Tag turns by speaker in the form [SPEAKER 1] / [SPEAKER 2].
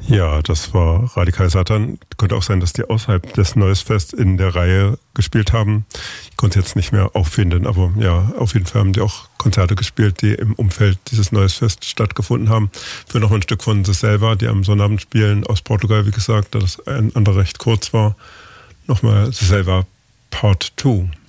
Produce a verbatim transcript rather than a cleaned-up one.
[SPEAKER 1] Ja, das war Radikal Satan. Könnte auch sein, dass die außerhalb des Neues Fest in der Reihe gespielt haben. Ich konnte es jetzt nicht mehr auffinden, aber ja, auf jeden Fall haben die auch Konzerte gespielt, die im Umfeld dieses Neues Fest stattgefunden haben. Für noch ein Stück von The Selva, die am Sonnabend spielen, aus Portugal, wie gesagt, da das ein anderer recht kurz war. Nochmal The Selva Part zwei.